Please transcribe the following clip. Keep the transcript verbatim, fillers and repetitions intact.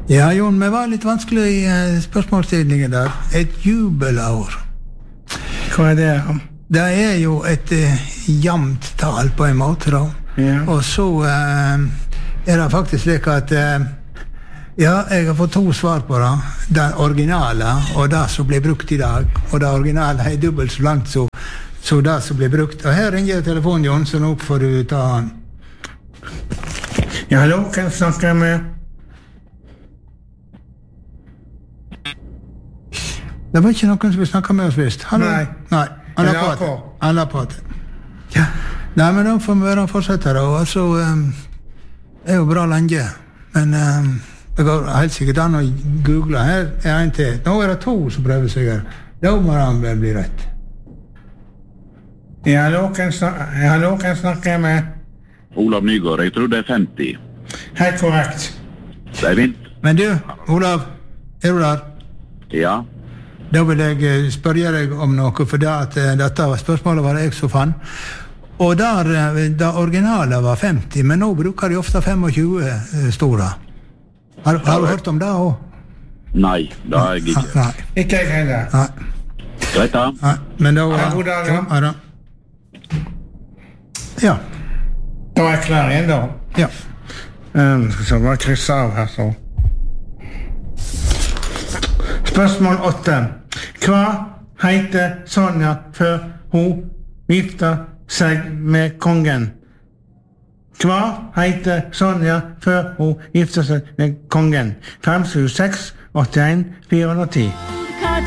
Ja, Jon, vi var litt vanskelig i uh, spørsmålstidningen der. Et jubelår. Hva er det? Det er jo et uh, jamt tal på en måte, da. Ja. Og så uh, er det faktisk slik at uh, ja, jeg har fått to svar på det. Det originale og det som blir brukt i dag. Og det originale er dobbelt så langt så, så det som blir brukt. Og her ringer telefonen, Jon, så nå får du ta den. Ja, hallo, kan jeg snakke med? Det var ikke noen som vil snakke med oss visst. Hallo? Nei. Nei. Han Eller er på. på. Han er på. Ja. Nei, men da får vi bare fortsette da. Og så um, er jo bra lenge. Men um, det går helt sikkert an å google. Her er en til. Nå er det to som prøver seg her. Da må han vel bli rett. Ja, hallo, kan jeg snakke, hallo, kan jeg snakke med? Olav Nygaard, jeg tror det er femti. Helt korrekt. Det er fint. Men du, Olav, er du der? Ja. Da vil jeg spørre deg om noe, for det at uh, dette spørsmålet var det jeg som fann. Og der, uh, det originale var femti, men nå bruker de ofte tjuefem uh, store. Har, har du hørt om det også? Nei, det har jeg ikke. Nei. Ikke jeg heller. Nei. Greit da. Nei. Men da... Ha god dag, da. Ja, da. Ja. Da er jeg klar igjen, da. Ja. Um, så bare krysse av her, så. Spørsmål åtte. Hva heter Sonja før hun gifter seg med kongen? Hva heter Sonja før hun gifter seg med kongen? fem sju seks åtte en fire ti.